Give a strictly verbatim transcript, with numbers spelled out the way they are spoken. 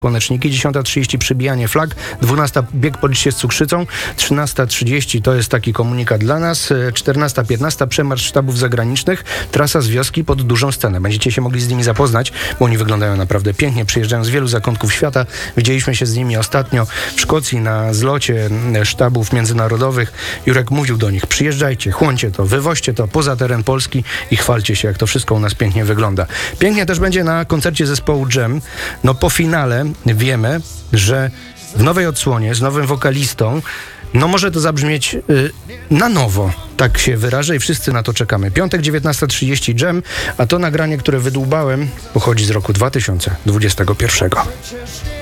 Słoneczniki, dziesiąta trzydzieści przybijanie flag, dwunasta bieg po liście z cukrzycą, trzynasta trzydzieści to jest taki komunikat dla nas, czternasta piętnaście przemarsz sztabów zagranicznych, trasa z wioski pod dużą scenę. Będziecie się mogli z nimi zapoznać, bo oni wyglądają naprawdę pięknie, przyjeżdżają z wielu zakątków świata. Widzieliśmy się z nimi ostatnio w Szkocji na zlocie sztabów międzynarodowych. Jurek mówił do nich: przyjeżdżajcie, chłoncie to, wywoźcie to poza teren Polski i chwalcie się, jak to wszystko u nas pięknie wygląda. Pięknie też będzie na koncercie zespołu Dżem. No po finale wiemy, że w nowej odsłonie, z nowym wokalistą, no może to zabrzmieć yy, na nowo, tak się wyrażę, i wszyscy na to czekamy. Piątek, dziewiętnasta trzydzieści Dżem, a to nagranie, które wydłubałem, pochodzi z roku dwa tysiące dwudziestego pierwszego.